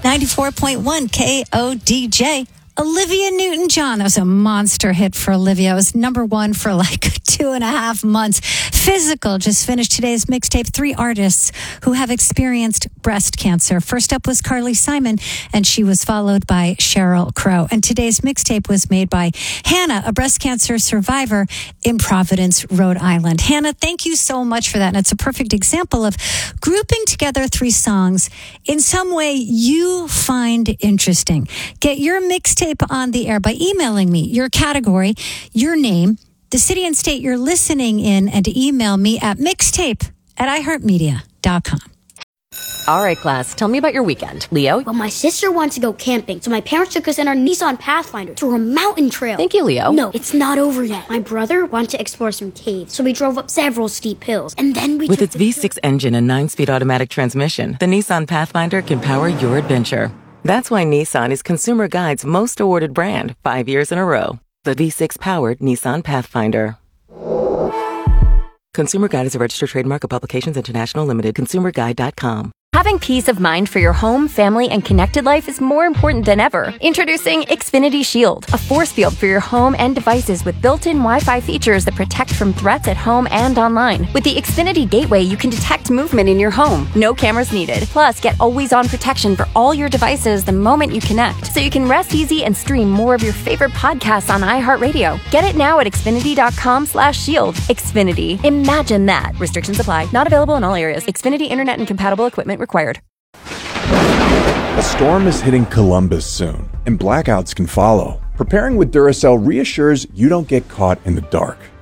94.1 KODJ. Olivia Newton-John. That was a monster hit for Olivia. It was number one for like 2.5 months. Physical just finished today's mixtape. 3 artists who have experienced breast cancer. First up was Carly Simon, and she was followed by Sheryl Crow. And today's mixtape was made by Hannah, a breast cancer survivor in Providence, Rhode Island. Hannah, thank you so much for that. And it's a perfect example of grouping together 3 songs in some way you find interesting. Get your mixtape on the air by emailing me your category, your name, the city and state you're listening in, and to email me at mixtape@iheartmedia.com. All right, class, tell me about your weekend. Leo? Well, my sister wants to go camping, so my parents took us in our Nissan Pathfinder to a mountain trail. Thank you, Leo. No, it's not over yet. My brother wanted to explore some caves, so we drove up several steep hills, and then we With its V6 engine and 9-speed automatic transmission, the Nissan Pathfinder can power your adventure. That's why Nissan is Consumer Guide's most awarded brand 5 years in a row. The V6-powered Nissan Pathfinder. Consumer Guide is a registered trademark of Publications International Limited. ConsumerGuide.com. Having peace of mind for your home, family, and connected life is more important than ever. Introducing Xfinity Shield, a force field for your home and devices with built-in Wi-Fi features that protect from threats at home and online. With the Xfinity Gateway, you can detect movement in your home. No cameras needed. Plus, get always-on protection for all your devices the moment you connect, so you can rest easy and stream more of your favorite podcasts on iHeartRadio. Get it now at Xfinity.com/shield. Xfinity. Imagine that. Restrictions apply. Not available in all areas. Xfinity Internet and compatible equipment required. A storm is hitting Columbus soon, and blackouts can follow. Preparing with Duracell reassures you don't get caught in the dark.